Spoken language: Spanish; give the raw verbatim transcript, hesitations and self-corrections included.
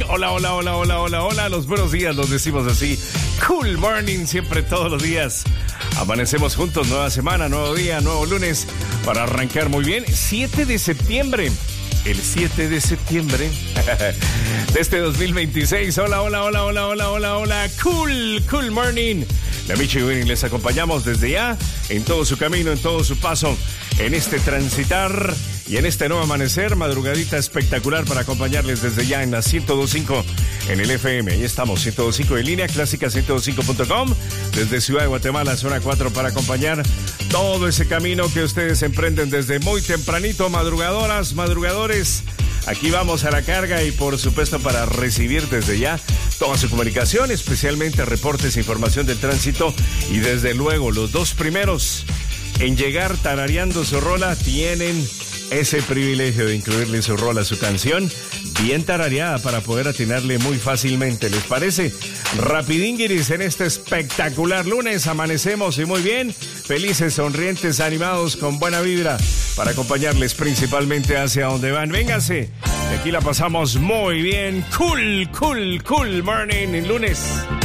Hola, hola, hola, hola, hola, hola. Los buenos días los decimos así. Cool morning, siempre todos los días. Amanecemos juntos, nueva semana, nuevo día, nuevo lunes, para arrancar muy bien. siete de septiembre. El siete de septiembre de este dos mil veintiséis. Hola, hola, hola, hola, hola, hola, hola. Cool, cool morning. La Michi Winning les acompañamos desde ya, en todo su camino, en todo su paso, en este transitar y en este nuevo amanecer. Madrugadita espectacular para acompañarles desde ya en la ciento dos punto cinco en el F M. Ahí estamos, ciento dos punto cinco en línea, clásica ciento dos punto cinco punto com, desde Ciudad de Guatemala, zona cuatro, para acompañar todo ese camino que ustedes emprenden desde muy tempranito. Madrugadoras, madrugadores, aquí vamos a la carga y por supuesto para recibir desde ya toda su comunicación, especialmente reportes e información del tránsito, y desde luego los dos primeros en llegar tarareando su rola tienen ese privilegio de incluirle su rola, su canción, bien tarareada para poder atinarle muy fácilmente. ¿Les parece? Rapidínguiris en este espectacular lunes. Amanecemos y muy bien, felices, sonrientes, animados, con buena vibra, para acompañarles principalmente hacia donde van. Vénganse, y aquí la pasamos muy bien. Cool, cool, cool morning, lunes.